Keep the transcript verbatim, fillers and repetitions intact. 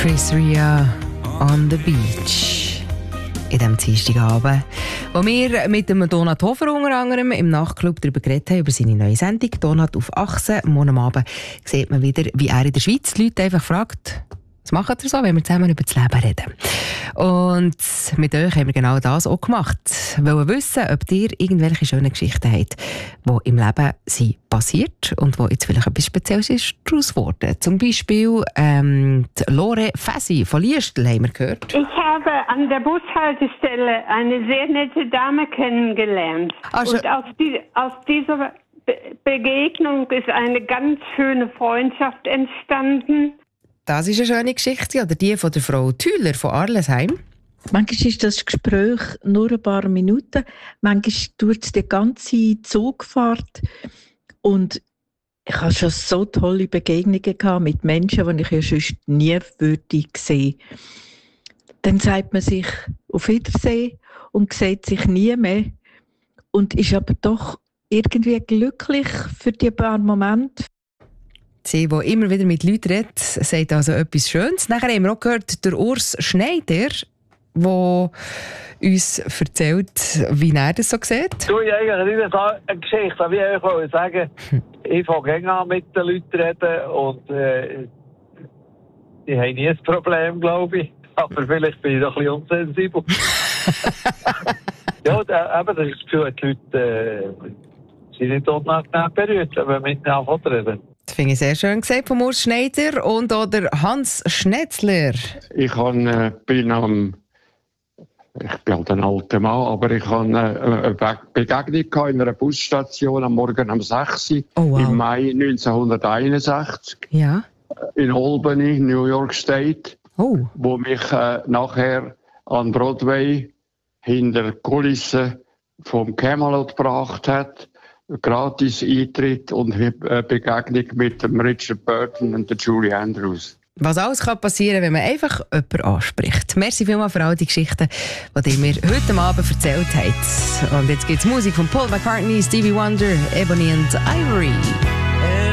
Chris Rea on the Beach. In diesem Dienstagabend, wo wir mit dem Donat Hofer unter anderem im Nachtclub darüber geredet haben, über seine neue Sendung «Donat auf Achse». Morgen am Abend sieht man wieder, wie er in der Schweiz die Leute einfach fragt, was machen ihr so, wenn wir zusammen über das Leben reden. Und mit euch haben wir genau das auch gemacht. Wir wollen wissen, ob ihr irgendwelche schönen Geschichten habt, die im Leben sind passiert und wo jetzt vielleicht etwas Spezielles ist daraus geworden. Zum Beispiel ähm, die Lore Fäsi von Liestl haben wir gehört. Ich habe an der Bushaltestelle eine sehr nette Dame kennengelernt. Also, und aus, die, aus dieser Be- Begegnung ist eine ganz schöne Freundschaft entstanden. Das ist eine schöne Geschichte, oder die von der Frau Thüler von Arlesheim. Manchmal ist das Gespräch nur ein paar Minuten, manchmal dauert es die ganze Zugfahrt. Und ich habe schon so tolle Begegnungen gehabt mit Menschen, die ich ja sonst nie würde sehen. Dann sagt man sich auf Wiedersehen und sieht sich nie mehr und ist aber doch irgendwie glücklich für die paar Momente. Sie, die immer wieder mit Leuten redet, sagt also etwas Schönes. Nachher haben wir auch gehört, der Urs Schneider, der uns erzählt, wie er das so sieht. Du, ich eigentlich nicht eine Geschichte, wie ich wollte sagen, ich fange gerne an mit den Leuten reden und äh, ich habe nie ein Problem, glaube ich. Aber vielleicht bin ich noch ein bisschen unsensibel. Ja, da, eben, das ist das Gefühl, die Leute äh, sind nicht unangenehm berührt, wenn wir miteinander reden. Das finde ich sehr schön gesagt von Urs Schneider und auch der Hans Schnetzler. Ich han, äh, bin am, ich bin halt ein alter Mann, aber ich hatte eine Begegnung in einer Busstation am Morgen um sechs Uhr Oh, wow. im Mai neunzehnhunderteinundsechzig in Albany, New York State, oh. wo mich äh, nachher an Broadway hinter der Kulisse vom Camelot gebracht hat. Gratis Eintritt und äh, Begegnung mit dem Richard Burton und der Julie Andrews. Was alles kann passieren, wenn man einfach jemanden anspricht. Merci vielmals für all die Geschichten, die ihr mir heute Abend erzählt habt. Und jetzt gibt es Musik von Paul McCartney, Stevie Wonder, Ebony and Ivory.